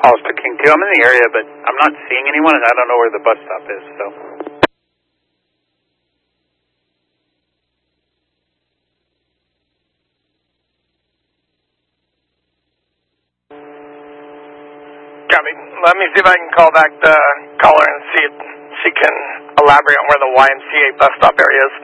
Hollister King 2. I'm in the area, but I'm not seeing anyone, and I don't know where the bus stop is, so. Copy. Let me see if I can call back the caller and see if she can elaborate on where the YMCA bus stop area is.